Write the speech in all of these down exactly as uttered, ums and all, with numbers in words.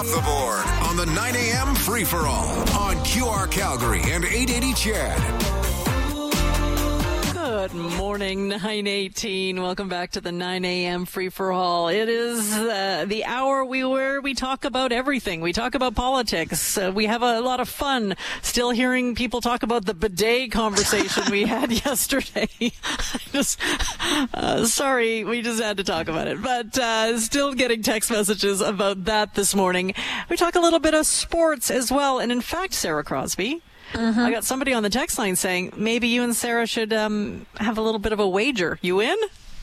the board on the nine a.m. free-for-all on Q R Calgary and eight eighty C H E D. Good morning, nine eighteen. Welcome back to the nine a.m. free-for-all. It is uh, the hour we where we talk about everything. We talk about politics. Uh, we have a lot of fun still hearing people talk about the bidet conversation we had yesterday. just uh, sorry, we just had to talk about it. But uh, still getting text messages about that this morning. We talk a little bit of sports as well. And in fact, Sarah Crosby, Mm-hmm. I got somebody on the text line saying maybe you and Sarah should um, have a little bit of a wager. You in?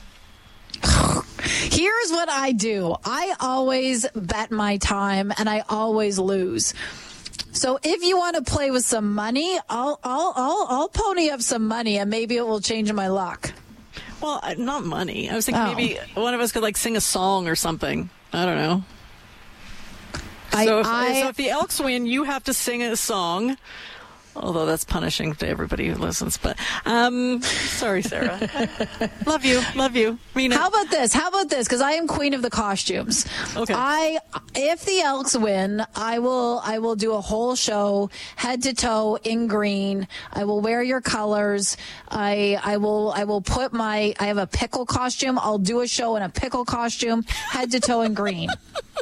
Here's what I do. I always bet my time, and I always lose. So if you want to play with some money, I'll I'll I'll, I'll pony up some money, and maybe it will change my luck. Well, not money. I was thinking oh. maybe one of us could like sing a song or something. I don't know. I, so, if, I, so if the Elks win, you have to sing a song. Although that's punishing to everybody who listens. But, um, sorry, Sarah. love you. Love you. Mean it. How about this? How about this? Because I am queen of the costumes. Okay. I, if the Elks win, I will, I will do a whole show, head to toe in green. I will wear your colors. I, I will, I will put my, I have a pickle costume. I'll do a show in a pickle costume, head to toe in green.